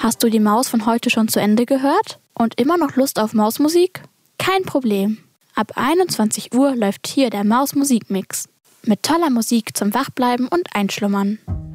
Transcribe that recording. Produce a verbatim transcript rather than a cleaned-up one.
Hast du die Maus von heute schon zu Ende gehört und immer noch Lust auf Mausmusik? Kein Problem. Ab einundzwanzig Uhr läuft hier der Maus-Musikmix. Mit toller Musik zum Wachbleiben und Einschlummern.